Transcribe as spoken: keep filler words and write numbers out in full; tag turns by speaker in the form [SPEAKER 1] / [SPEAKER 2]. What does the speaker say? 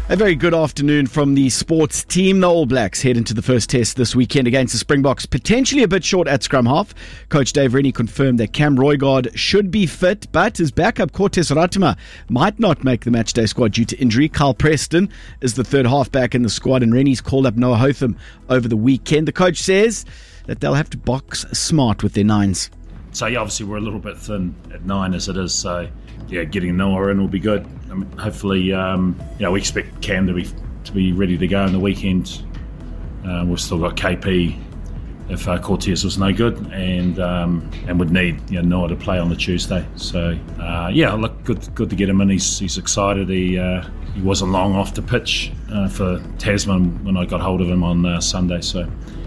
[SPEAKER 1] A very good afternoon from the sports team. The All Blacks head into the first test this weekend against the Springboks, potentially a bit short at scrum half. Coach Dave Rennie confirmed that Cam Roygaard should be fit, but his backup Cortes Ratima might not make the matchday squad due to injury. Carl Preston is the third halfback in the squad, and Rennie's called up Noah Hotham over the weekend. The coach says that they'll have to box smart with their nines.
[SPEAKER 2] So yeah, obviously we're a little bit thin at nine as it is, so yeah, getting Noah in will be good. I mean, hopefully, um, you know, we expect Cam to be to be ready to go on the weekend. Uh, we've still got K P if uh, Cortes was no good, and um, and would need you know, Noah to play on the Tuesday. So uh, yeah, look, good good to get him in. He's he's excited. He uh, he wasn't long off the pitch uh, for Tasman when I got hold of him on uh, Sunday. So.